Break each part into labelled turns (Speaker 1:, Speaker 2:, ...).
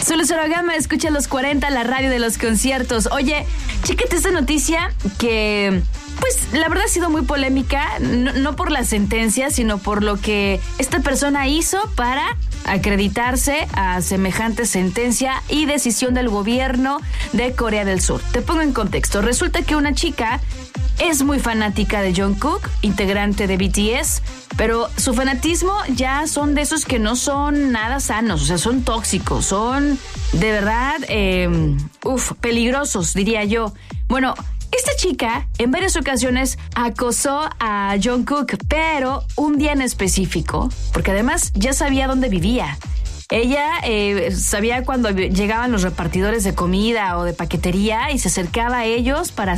Speaker 1: Soy Lucero Gama, escucha los 40, la radio de los conciertos. Oye, chécate esta noticia que, pues, la verdad ha sido muy polémica, no por la sentencia, sino por lo que esta persona hizo para acreditarse a semejante sentencia y decisión del gobierno de Corea del Sur. Te pongo en contexto. Resulta que una chica es muy fanática de Jungkook, integrante de BTS, pero su fanatismo ya son de esos que no son nada sanos, o sea, son tóxicos, son de verdad, peligrosos, diría yo. Bueno, esta chica en varias ocasiones acosó a Jungkook, pero un día en específico, porque además ya sabía dónde vivía. Ella sabía cuando llegaban los repartidores de comida o de paquetería y se acercaba a ellos para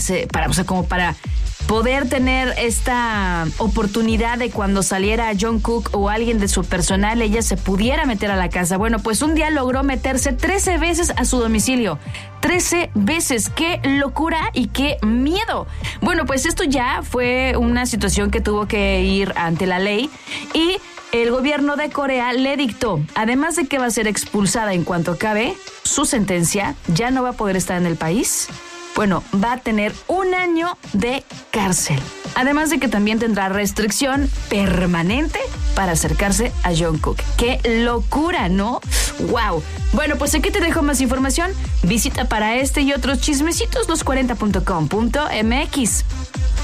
Speaker 1: poder tener esta oportunidad de cuando saliera Jungkook o alguien de su personal, ella se pudiera meter a la casa. Bueno, pues un día logró meterse 13 veces a su domicilio. 13 veces. ¡Qué locura y qué miedo! Bueno, pues esto ya fue una situación que tuvo que ir ante la ley y el gobierno de Corea le dictó, además de que va a ser expulsada en cuanto acabe su sentencia, ya no va a poder estar en el país. Bueno, va a tener 1 año de cárcel. Además de que también tendrá restricción permanente para acercarse a Jungkook. ¡Qué locura!, ¿no? ¡Wow! Bueno, pues aquí te dejo más información. Visita para este y otros chismecitos los40.com.mx.